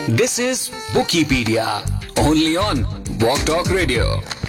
This is Bookiepedia, only on Walk Talk Radio.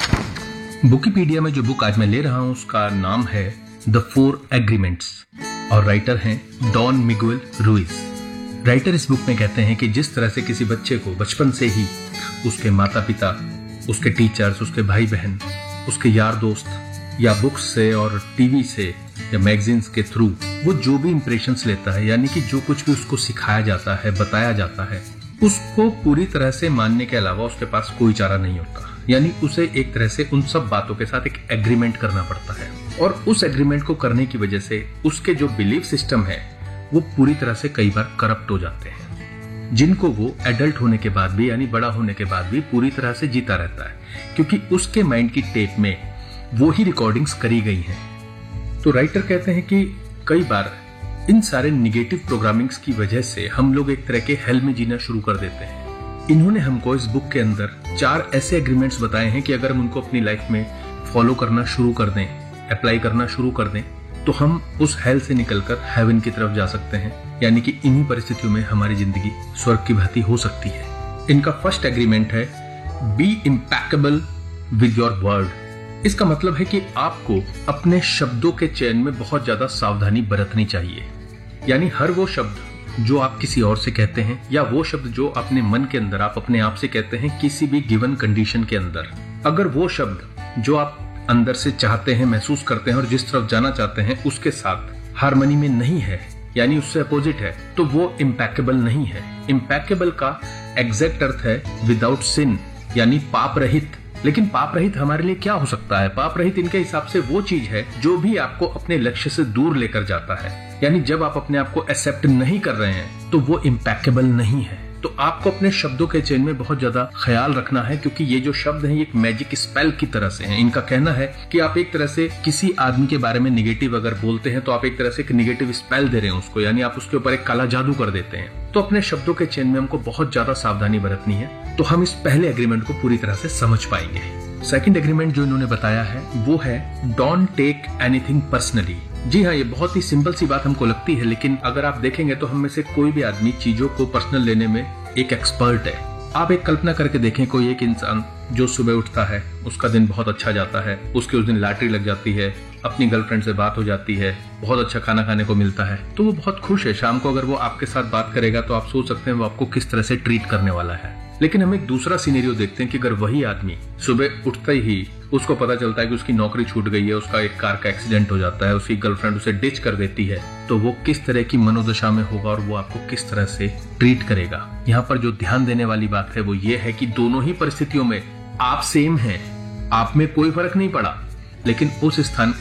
बुकीपीडिया में जो book आज मैं ले रहा हूं उसका नाम है द 4 एग्रीमेंट्स और राइटर हैं डॉन मिगुएल रुइस। राइटर इस बुक में कहते हैं कि जिस तरह से किसी बच्चे को बचपन से ही उसके माता पिता, उसके टीचर्स, उसके भाई बहन, उसके यार दोस्त या बुक्स से और टीवी से या मैगजीन्स के थ्रू वो जो भी इंप्रेशंस लेता है, यानी कि जो कुछ भी उसको सिखाया जाता है, बताया जाता है, उसको पूरी तरह से मानने के अलावा उसके पास कोई चारा नहीं होता। यानी उसे एक तरह से उन सब बातों के साथ एक एग्रीमेंट करना पड़ता है और उस एग्रीमेंट को करने की वजह से उसके जो बिलीफ सिस्टम है वो पूरी तरह से कई बार करप्ट हो जाते हैं, जिनको वो एडल्ट होने के बाद भी, यानी बड़ा होने के बाद भी पूरी तरह से जीता रहता है, क्योंकि उसके माइंड की टेप में वो ही रिकॉर्डिंग्स करी गई हैं। तो राइटर कहते हैं कि कई बार इन सारे निगेटिव प्रोग्रामिंग्स की वजह से हम लोग एक तरह के हेल में जीना शुरू कर देते हैं। इन्होंने हमको इस बुक के अंदर 4 ऐसे एग्रीमेंट्स बताए हैं कि अगर हम उनको अपनी लाइफ में फॉलो करना शुरू कर दें, अप्लाई करना शुरू कर दें, तो हम उस हेल से निकलकर हेवन की तरफ जा सकते हैं। यानी कि इन्हीं परिस्थितियों में हमारी जिंदगी स्वर्ग की भांति हो सकती है। इनका फर्स्ट एग्रीमेंट है B impeccable with your word. इसका मतलब है कि आपको अपने शब्दों के चयन में बहुत ज्यादा सावधानी बरतनी चाहिए। यानी हर वो शब्द जो आप किसी और से कहते हैं या वो शब्द जो अपने मन के अंदर आप अपने आप से कहते हैं किसी भी गिवन कंडीशन के अंदर, अगर वो शब्द जो आप अंदर से चाहते हैं, महसूस करते हैं और जिस तरफ जाना चाहते हैं उसके साथ हार्मनी में नहीं है, यानी उससे अपोजिट है, तो वो इम्पैकेबल नहीं है। इम्पैकेबल का एग्जैक्ट अर्थ है विदाउट सिन, यानी पाप रहित। लेकिन पाप रहित हमारे लिए क्या हो सकता है? पाप रहित इनके हिसाब से वो चीज है जो भी आपको अपने लक्ष्य से दूर लेकर जाता है। यानी जब आप अपने आप को एक्सेप्ट नहीं कर रहे हैं तो वो इम्पैकेबल नहीं है। तो आपको अपने शब्दों के चयन में बहुत ज्यादा ख्याल रखना है, क्योंकि ये जो शब्द हैं ये एक मैजिक स्पेल की तरह से हैं। इनका कहना है कि आप एक तरह से किसी आदमी के बारे में निगेटिव अगर बोलते हैं तो आप एक तरह से एक निगेटिव स्पेल दे रहे हैं उसको, यानी आप उसके ऊपर एक काला जादू कर देते हैं। तो अपने शब्दों के चयन में हमको बहुत ज्यादा सावधानी बरतनी है, तो हम इस पहले एग्रीमेंट को पूरी तरह से समझ पाएंगे। सेकंड एग्रीमेंट जो इन्होंने बताया है वो है डोंट टेक एनीथिंग पर्सनली। जी हाँ, ये बहुत ही सिंपल सी बात हमको लगती है, लेकिन अगर आप देखेंगे तो हम में से कोई भी आदमी चीजों को पर्सनल लेने में एक एक्सपर्ट है। आप एक कल्पना करके देखें, कोई एक इंसान जो सुबह उठता है, उसका दिन बहुत अच्छा जाता है, उसके उस दिन लॉटरी लग जाती है, अपनी गर्लफ्रेंड से बात हो जाती है, बहुत अच्छा खाना खाने को मिलता है, तो वो बहुत खुश है। शाम को अगर वो आपके साथ बात करेगा तो आप सोच सकते हैं वो आपको किस तरह से ट्रीट करने वाला है। लेकिन हम एक दूसरा सिनेरियो देखते हैं कि अगर वही आदमी सुबह उठते ही उसको पता चलता है कि उसकी नौकरी छूट गई है, उसका एक कार का एक्सीडेंट हो जाता है, उसकी गर्लफ्रेंड उसे डिच कर देती है, तो वो किस तरह की मनोदशा में होगा और वो आपको किस तरह से ट्रीट करेगा। यहाँ पर जो ध्यान देने वाली बात है वो ये है कि दोनों ही परिस्थितियों में आप सेम हैं, आप में कोई फर्क नहीं पड़ा, लेकिन उस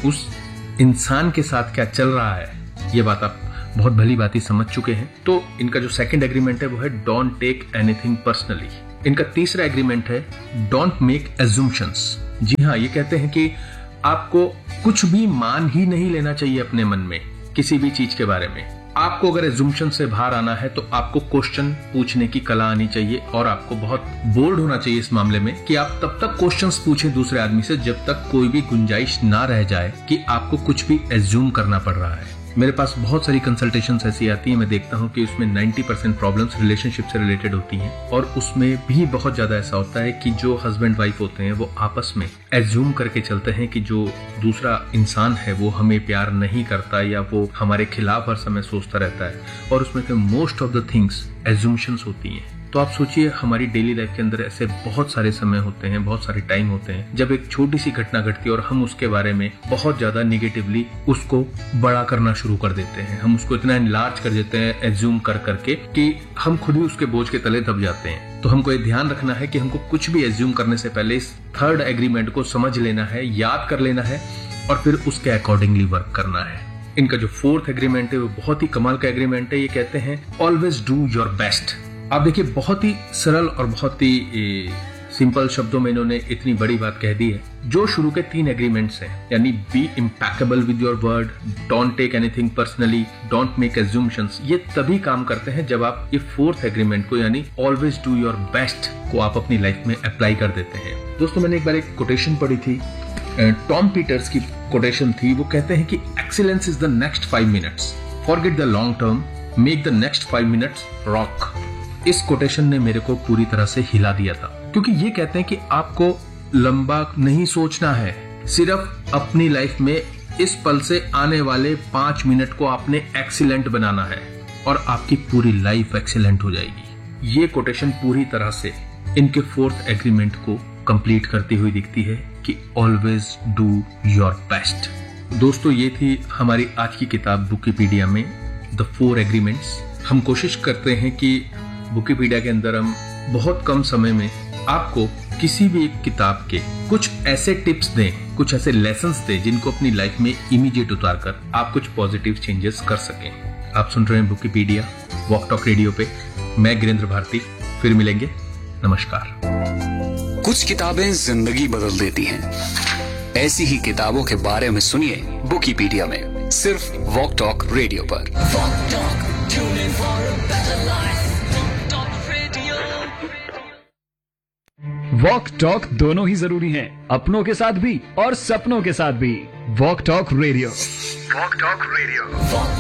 इंसान के साथ क्या चल रहा है ये बात आप बहुत भली बात समझ चुके हैं। तो इनका जो सेकंड एग्रीमेंट है वो है डोंट टेक एनीथिंग पर्सनली। इनका तीसरा एग्रीमेंट है डोंट मेक एज्यूम्पशंस। जी हाँ, ये कहते हैं कि आपको कुछ भी मान ही नहीं लेना चाहिए अपने मन में किसी भी चीज के बारे में। आपको अगर एज्यूम्पशन से बाहर आना है तो आपको क्वेश्चन पूछने की कला आनी चाहिए और आपको बहुत बोल्ड होना चाहिए इस मामले में कि आप तब तक क्वेश्चंस पूछें दूसरे आदमी से जब तक कोई भी गुंजाइश ना रह जाए कि आपको कुछ भी एज्यूम करना पड़ रहा है। मेरे पास बहुत सारी कंसल्टेशंस ऐसी आती हैं, मैं देखता हूं कि उसमें 90% प्रॉब्लम्स रिलेशनशिप से रिलेटेड होती हैं और उसमें भी बहुत ज्यादा ऐसा होता है कि जो हस्बैंड वाइफ होते हैं वो आपस में एज्यूम करके चलते हैं कि जो दूसरा इंसान है वो हमें प्यार नहीं करता या वो हमारे खिलाफ हर समय सोचता रहता है, और उसमें से मोस्ट ऑफ द थिंग्स एज्यूम्शंस होती हैं। तो आप सोचिए हमारी डेली लाइफ के अंदर ऐसे बहुत सारे समय होते हैं, बहुत सारे टाइम होते हैं जब एक छोटी सी घटना घटती है और हम उसके बारे में बहुत ज्यादा निगेटिवली उसको बड़ा करना शुरू कर देते हैं। हम उसको इतना इनलार्ज कर देते हैं एज्यूम कर करके कि हम खुद ही उसके बोझ के तले दब जाते हैं। तो हमको ये ध्यान रखना है कि हमको कुछ भी एज्यूम करने से पहले इस थर्ड एग्रीमेंट को समझ लेना है, याद कर लेना है और फिर उसके अकॉर्डिंगली वर्क करना है। इनका जो फोर्थ एग्रीमेंट है वो बहुत ही कमाल का एग्रीमेंट है। ये कहते हैं ऑलवेज डू योर बेस्ट। आप देखिए बहुत ही सरल और बहुत ही सिंपल शब्दों में इन्होंने इतनी बड़ी बात कह दी है। जो शुरू के 3 एग्रीमेंट्स हैं, यानी B impeccable with your word, don't take anything personally, don't make एज्यूम्शंस, ये तभी काम करते हैं जब आप ये फोर्थ एग्रीमेंट को यानी ऑलवेज डू योर बेस्ट को आप अपनी लाइफ में अप्लाई कर देते हैं। दोस्तों, मैंने एक बार एक कोटेशन पढ़ी थी, टॉम पीटर्स की कोटेशन थी। वो कहते हैं कि excellence is the next 5 minutes, forget the long term, make the next 5 minutes rock. इस कोटेशन ने मेरे को पूरी तरह से हिला दिया था, क्योंकि ये कहते हैं कि आपको लंबा नहीं सोचना है, सिर्फ अपनी लाइफ में इस पल से आने वाले 5 मिनट को आपने एक्सीलेंट बनाना है और आपकी पूरी लाइफ एक्सीलेंट हो जाएगी। ये कोटेशन पूरी तरह से इनके 4th एग्रीमेंट को कंप्लीट करती हुई दिखती है कि ऑलवेज डू योर बेस्ट। दोस्तों, ये थी हमारी आज की किताब बुकीपीडिया में द 4 एग्रीमेंट्स। हम कोशिश करते हैं कि बुकीपीडिया के अंदर हम बहुत कम समय में आपको किसी भी एक किताब के कुछ ऐसे टिप्स दें, कुछ ऐसे लेसन्स दें जिनको अपनी लाइफ में इमीडिएट उतार कर आप कुछ पॉजिटिव चेंजेस कर सकें। आप सुन रहे हैं बुकीपीडिया वॉक टॉक रेडियो पे। मैं गिरेंद्र भारती, फिर मिलेंगे। नमस्कार। कुछ किताबें जिंदगी बदल देती हैं। ऐसी ही किताबों के बारे में सुनिए बुकीपीडिया में, सिर्फ वॉक टॉक रेडियो पर। वॉक टॉक दोनों ही जरूरी हैं, अपनों के साथ भी और सपनों के साथ भी। Walk talk radio.